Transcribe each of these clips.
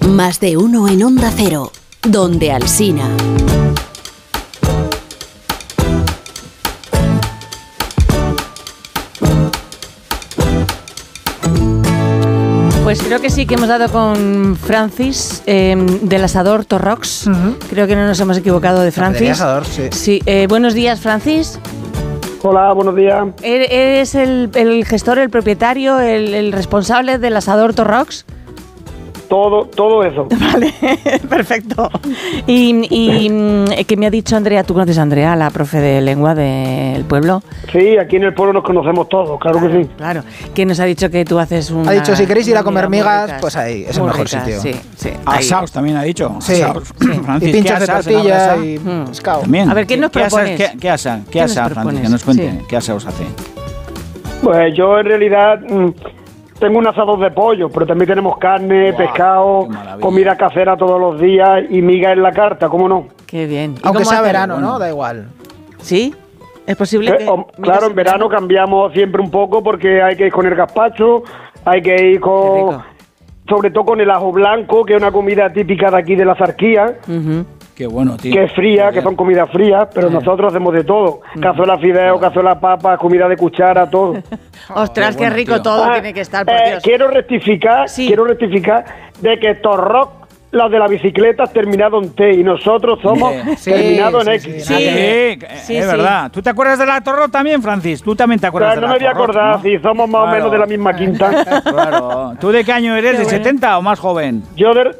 Más de uno en Onda Cero, donde Alsina. Pues creo que sí, que hemos dado con Francis del Asador Torrox. Creo que no nos hemos equivocado de Francis. Asador, sí. Sí, buenos días, Francis. Hola, buenos días. ¿Eres el gestor, el propietario, el responsable del Asador Torrox? Todo eso. Vale, perfecto. Y que me ha dicho Andrea, ¿tú conoces a Andrea, la profe de lengua del pueblo? Sí, aquí en el pueblo nos conocemos todos, claro que sí. Claro, que nos ha dicho que tú haces una... Ha dicho, si queréis ir a comer migas, ricas, pues ahí, es el mejor sitio. Sí, sí. Asaos también ha dicho. Sí. Francis, Y pinchos de tortilla y pescado. pescado. También. A ver, ¿qué nos propones? ¿Qué asa, ¿Qué nos Francis? propones? Que nos cuente. Sí. ¿Qué asaos hace? Pues yo en realidad tengo un asador de pollo, pero también tenemos carne, Guau, pescado, qué maravilla. comida casera todos los días y miga en la carta, ¿cómo no? Qué bien. ¿Y Aunque cómo sea hacer? verano, Bueno. ¿no? Da igual. ¿Sí? ¿Es posible que...? Claro, en verano cambiamos siempre un poco porque hay que ir con el gazpacho, hay que ir Qué con... rico. Sobre todo con el ajo blanco, que es una comida típica de aquí de la Zarquía, Ujú. Qué bueno, tío. que es fría, que son comidas frías, pero nosotros hacemos de todo. Cazuela fideo, cazuela papa, comida de cuchara, todo. Ostras, qué bueno, rico tío. todo tiene que estar, por Dios. Quiero rectificar de que Torrox, los de la bicicleta, terminado en T y nosotros somos Sí, terminados en sí, X. sí. Sí, es sí. verdad. ¿Tú te acuerdas de la Torro también, Francis? ¿Tú también te acuerdas Claro, de no la me voy a Torro, acordar, ¿no? si somos más o menos de la misma quinta. Claro. ¿Tú de qué año eres? ¿De 70 o más joven? Yo del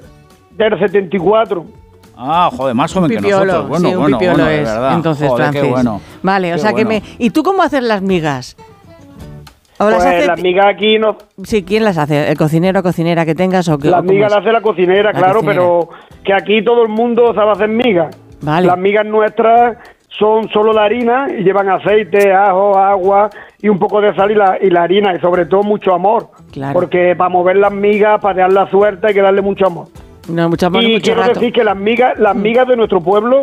74. Ah, joder, más joven que Pipiolo, nosotros. Bueno, sí, un bueno, pipiolo bueno, de es. verdad. Entonces, Joder, Francis. qué bueno. Vale, o Qué sea que bueno. ¿Y tú cómo haces las migas? ¿O las Pues hace- las migas aquí no... Sí, ¿quién las hace? ¿El cocinero o cocinera que tengas o qué? Las o cómo migas es? las hace la cocinera, La claro, cocinera. pero que aquí todo el mundo sabe hacer migas. Vale. Las migas nuestras son solo de harina y llevan aceite, ajo, agua y un poco de sal y la harina y sobre todo mucho amor. Claro. Porque para mover las migas, para dar la suerte hay que darle mucho amor. No, mucho amor y Y mucho quiero rato. decir que las migas de nuestro pueblo